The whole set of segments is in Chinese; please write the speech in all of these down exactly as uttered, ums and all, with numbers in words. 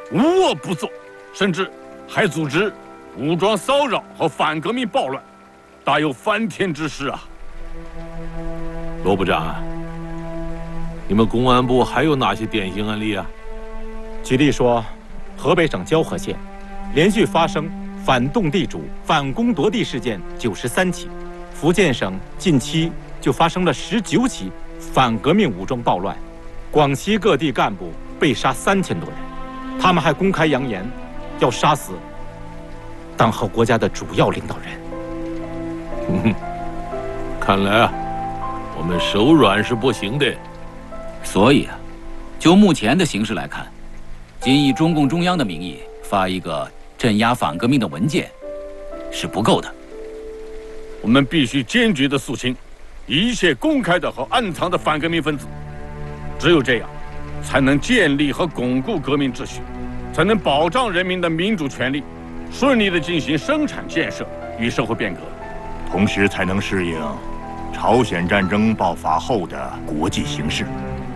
无恶不作，甚至还组织武装骚扰和反革命暴乱，大有翻天之势啊！ 罗部长，你们公安部还有哪些典型案例啊？ 举例说，河北省蛟河县连续发生反动地主、反攻夺地事件九十三起，福建省近期就发生了十九起反革命武装暴乱，广西各地干部被杀三千多人，他们还公开扬言要杀死党和国家的主要领导人。 嗯哼，看来啊，我们手软是不行的。 所以啊，就目前的形势来看，仅以中共中央的名义发一个镇压反革命的文件是不够的。 我们必须坚决地肃清一切公开的和暗藏的反革命分子，只有这样，才能建立和巩固革命秩序，才能保障人民的民主权利，顺利地进行生产建设与社会变革， 同时才能适应朝鲜战争爆发后的国际形势。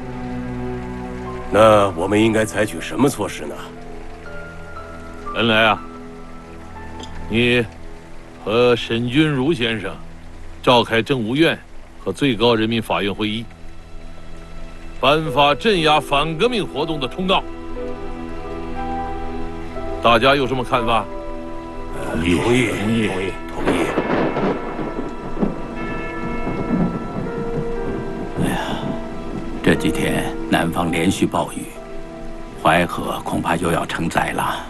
那我们应该采取什么措施呢？ 恩来啊，你和沈钧儒先生召开政务院和最高人民法院会议，颁发镇压反革命活动的通告。大家有什么看法？ 同意， 同意， 同意， 同意，同意。 哎呀，这几天南方连续暴雨，淮河恐怕又要成灾了。